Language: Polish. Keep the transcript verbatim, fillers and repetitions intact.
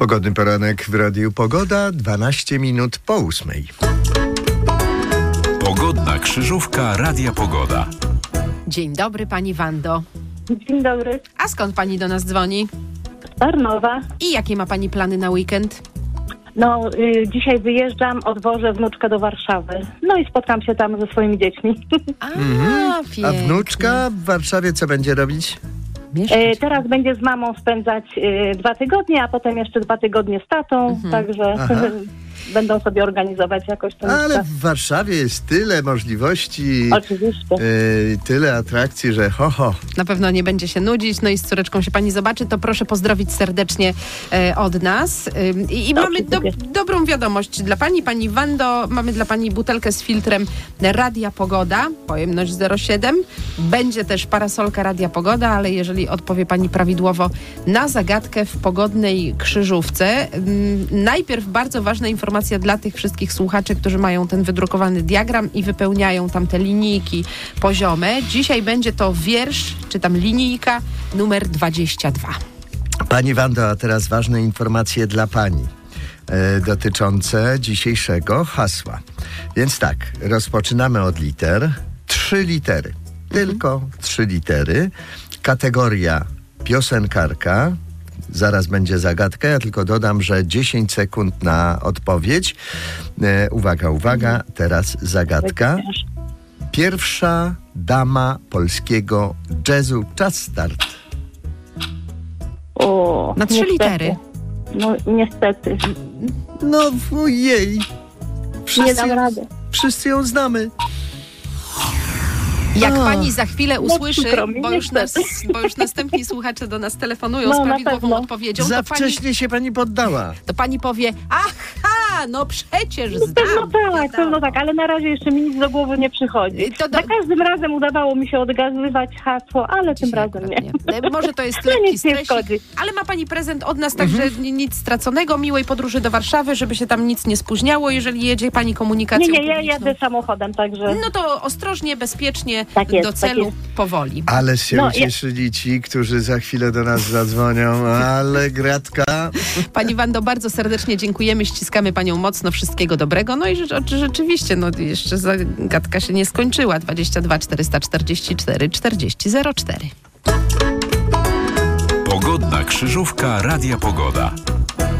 Pogodny poranek w Radiu Pogoda, dwanaście minut po ósmej. Pogodna krzyżówka Radia Pogoda. Dzień dobry, pani Wando. Dzień dobry. A skąd pani do nas dzwoni? Z Tarnowa. I jakie ma pani plany na weekend? No, y, dzisiaj wyjeżdżam, odwożę wnuczkę do Warszawy. No i spotkam się tam ze swoimi dziećmi. A, Mhm. pięknie. A wnuczka w Warszawie co będzie robić? Mieszkać. Y, teraz będzie z mamą spędzać y, dwa tygodnie, a potem jeszcze dwa tygodnie z tatą, Mhm. także Aha. będą sobie organizować jakoś ten Ale czas. w Warszawie jest tyle możliwości, Oczywiście. yy, tyle atrakcji, że ho, ho. Na pewno nie będzie się nudzić, no i z córeczką się pani zobaczy, to proszę pozdrowić serdecznie e, od nas. Ym, I i Dobrze, mamy do, dziękuję. dobrą wiadomość dla pani, pani Wando. Mamy dla pani butelkę z filtrem Radia Pogoda, pojemność zero przecinek siedem. Będzie też parasolka Radia Pogoda, ale jeżeli odpowie pani prawidłowo na zagadkę w pogodnej krzyżówce. Ym, najpierw bardzo ważna informacja dla tych wszystkich słuchaczy, którzy mają ten wydrukowany diagram i wypełniają tam te linijki poziome. Dzisiaj będzie to wiersz, czy tam linijka numer dwadzieścia dwa. Pani Wando, a teraz ważne informacje dla pani e, dotyczące dzisiejszego hasła. Więc tak, rozpoczynamy od liter. Trzy litery. Tylko trzy litery. Kategoria piosenkarka. Zaraz będzie zagadka. Ja tylko dodam, że dziesięć sekund na odpowiedź. E, uwaga, uwaga. Teraz zagadka. Pierwsza dama polskiego jazzu. Czas start. O, Na trzy niestety. litery. No niestety. No ojej. Nie Wszyscy, dam rady. wszyscy ją znamy. Jak A. pani za chwilę usłyszy, przykro mi, bo już, nas, niestety. bo już następni słuchacze do nas telefonują No, z na prawidłową pewno. odpowiedzią, Za to pani, wcześnie się pani poddała. to pani powie, aha, no przecież znam. Pewno tak, wiadomo. pewno tak, ale na razie jeszcze mi nic do głowy nie przychodzi. To do- Za każdym razem udawało mi się odgazywać hasło, ale tym Dzisiaj razem nie. akurat nie. Może to jest No lekki nic nie stresik, szkodzi. ale ma pani prezent od nas, także ni- nic straconego. Miłej podróży do Warszawy, żeby się tam nic nie spóźniało, jeżeli jedzie pani komunikacją Nie, nie, ja publiczną. jadę samochodem, także... No to ostrożnie, bezpiecznie, Tak jest, do tak celu, jest. powoli. Ale się No, ja- ucieszyli ci, którzy za chwilę do nas zadzwonią. Ale gratka. Pani Wando, bardzo serdecznie dziękujemy, ściskamy panią mocno, wszystkiego dobrego. No i rze- rzeczywiście, no jeszcze zagadka się nie skończyła. dwadzieścia dwa czterysta czterdzieści cztery czterdzieści zero cztery. Pogodna krzyżówka Radia Pogoda.